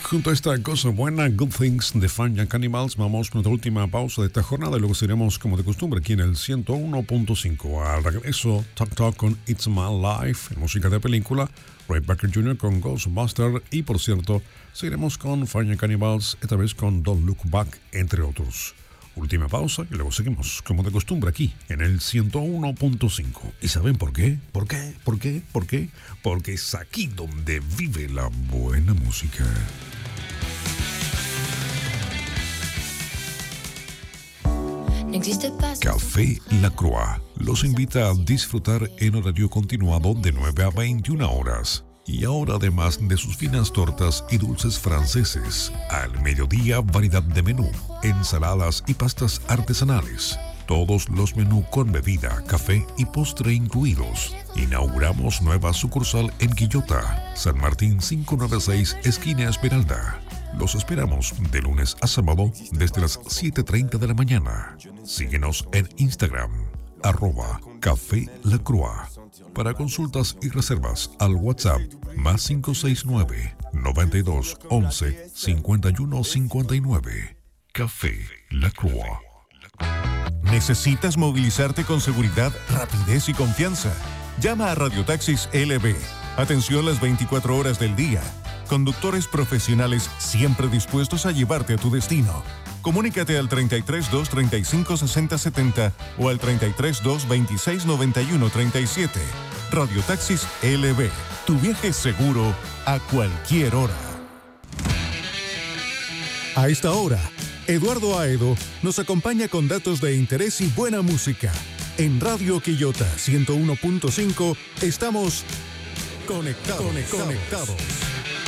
Junto a esta cosa buena, Good Things de Fania Cannibals, vamos con nuestra última pausa de esta jornada y luego seguiremos como de costumbre aquí en el 101.5. Al regreso, Talk Talk con It's My Life, música de película, Ray Parker Jr. con Ghostbuster y, por cierto, seguiremos con Fania Cannibals, esta vez con Don't Look Back, entre otros. Última pausa y luego seguimos como de costumbre aquí en el 101.5. ¿Y saben por qué? ¿Por qué? ¿Por qué? ¿Por qué? Porque es aquí donde vive la buena música. Café La Croix los invita a disfrutar en horario continuado de 9 a 21 horas. Y ahora, además de sus finas tortas y dulces franceses, al mediodía variedad de menú, ensaladas y pastas artesanales. Todos los menús con bebida, café y postre incluidos. Inauguramos nueva sucursal en Quillota, San Martín 596, esquina Esmeralda. Los esperamos de lunes a sábado desde las 7:30 de la mañana. Síguenos en Instagram, @Café La Croix. Para consultas y reservas al WhatsApp más 569 92 11 51 59. Café La Croix. ¿Necesitas movilizarte con seguridad, rapidez y confianza? Llama a Radiotaxis LB. Atención las 24 horas del día. Conductores profesionales siempre dispuestos a llevarte a tu destino. Comunícate al 33 2 35 60 70 o al 33 2 26 91 37. Radiotaxis LB. Tu viaje seguro a cualquier hora. A esta hora, Eduardo Aedo nos acompaña con datos de interés y buena música. En Radio Quillota 101.5 estamos conectados.